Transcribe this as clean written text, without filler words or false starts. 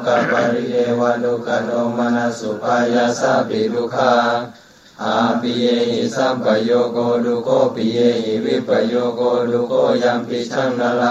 กปริเอวะทุกขโทมนัสสุปายาสาปิทุกขาอาปิเยหิสัมปโยโกทุกโขปิเยหิวิปโยโกทุกโขยัมปิชังนรา